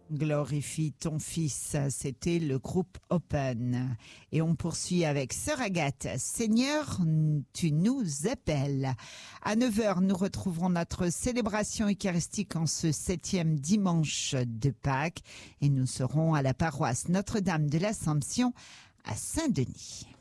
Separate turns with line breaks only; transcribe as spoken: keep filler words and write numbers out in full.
Glorifie ton fils, c'était le groupe Open. Et on poursuit avec Sœur Agathe. Seigneur, tu nous appelles. À neuf heures, nous retrouverons notre célébration eucharistique en ce septième dimanche de Pâques et nous serons à la paroisse Notre-Dame de l'Assomption à Saint-Denis.